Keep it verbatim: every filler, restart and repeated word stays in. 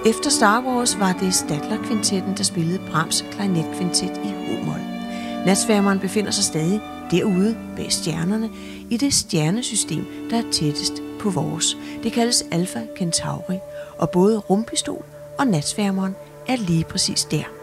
Efter Star Wars var det Statler-kvintetten, der spillede Brahms klarinetkvintet i h-mol. Natsværmeren befinder sig stadig derude bag stjernerne i det stjernesystem, der er tættest på vores. Det kaldes Alpha Centauri, og både rumpistol og natsværmeren er lige præcis der.